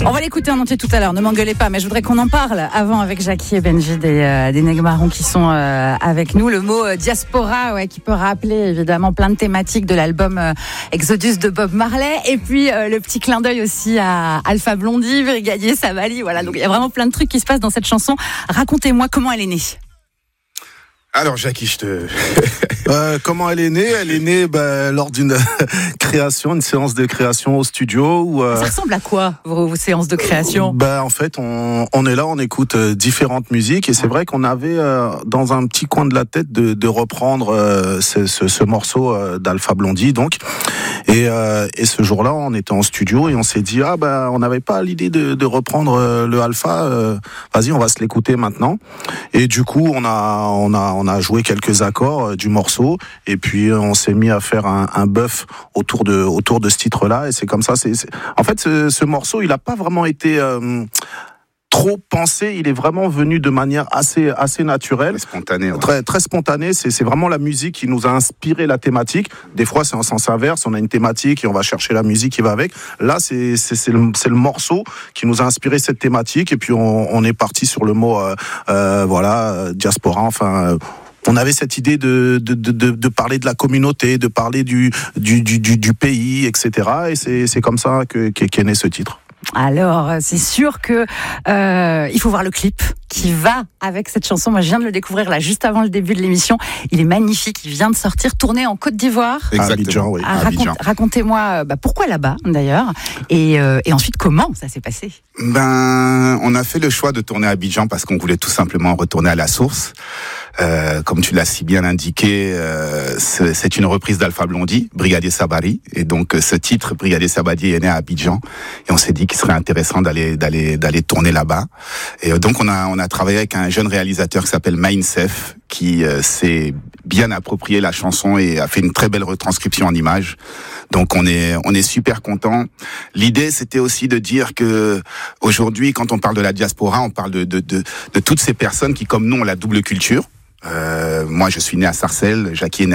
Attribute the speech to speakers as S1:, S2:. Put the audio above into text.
S1: On va l'écouter en entier tout à l'heure, ne m'engueulez pas, mais je voudrais qu'on en parle avant avec Jackie et Benji des Nègres Marrons qui sont avec nous. Le mot diaspora, qui peut rappeler évidemment plein de thématiques de l'album Exodus de Bob Marley, et puis le petit clin d'œil aussi à Alpha Blondy, Brigadier Sabali, voilà, donc il y a vraiment plein de trucs qui se passent dans cette chanson. Racontez-moi comment elle est née.
S2: Alors Jackie, comment elle est née? Elle est née lors d'une création, une séance de création au studio. Où,
S1: ça ressemble à quoi vos séances de création?
S2: En fait, on est là, on écoute différentes musiques, et c'est vrai qu'on avait dans un petit coin de la tête de reprendre ce morceau d'Alpha Blondy, donc. Et ce jour-là, on était en studio et on s'est dit on n'avait pas l'idée de reprendre le Alpha. Vas-y, on va se l'écouter maintenant. Et du coup, on a joué quelques accords du morceau, et puis on s'est mis à faire un bœuf autour de ce titre-là, et c'est comme ça. En fait, ce morceau, il a pas vraiment été trop pensé, il est vraiment venu de manière assez naturelle,
S3: spontanée, ouais.
S2: Très très spontanée. C'est vraiment la musique qui nous a inspiré la thématique. Des fois c'est en sens inverse, on a une thématique et on va chercher la musique qui va avec. Là c'est le morceau qui nous a inspiré cette thématique, et puis on est parti sur le mot diaspora. Enfin, on avait cette idée de parler de la communauté, de parler du pays, etc. Et c'est comme ça qu'est né ce titre.
S1: Alors, c'est sûr que il faut voir le clip qui va avec cette chanson. Moi, je viens de le découvrir là, juste avant le début de l'émission. Il est magnifique, il vient de sortir, tourné en Côte d'Ivoire.
S2: Exactement. Abidjan, oui.
S1: Racontez-moi pourquoi là-bas, d'ailleurs, et ensuite comment ça s'est passé.
S3: On a fait le choix de tourner à Abidjan parce qu'on voulait tout simplement retourner à la source. Comme tu l'as si bien indiqué, c'est une reprise d'Alpha Blondy, Brigadier Sabali, et donc ce titre Brigadier Sabali est né à Abidjan, et on s'est dit qu'il serait intéressant d'aller tourner là-bas. Et donc on a travaillé avec un jeune réalisateur qui s'appelle Mainsef, qui s'est bien approprié la chanson et a fait une très belle retranscription en images. Donc on est super content. L'idée, c'était aussi de dire que aujourd'hui, quand on parle de la diaspora, on parle de toutes ces personnes qui, comme nous, ont la double culture. Moi, je suis né à Sarcelles, Jackie est né